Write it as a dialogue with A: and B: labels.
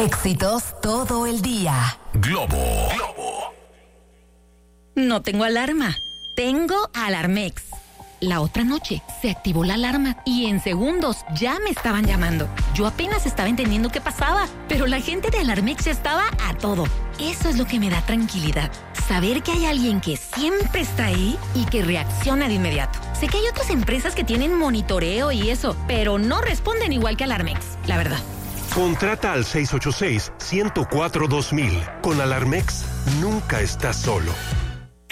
A: Éxitos todo el día.
B: Globo.
C: No tengo alarma. Tengo Alarmex. La otra noche se activó la alarma y en segundos ya me estaban llamando. Yo apenas estaba entendiendo qué pasaba, pero la gente de Alarmex estaba a todo. Eso es lo que me da tranquilidad. Saber que hay alguien que siempre está ahí y que reacciona de inmediato. Sé que hay otras empresas que tienen monitoreo y eso, pero no responden igual que Alarmex, la verdad.
D: Contrata al 686-104-2000. Con Alarmex, nunca estás solo.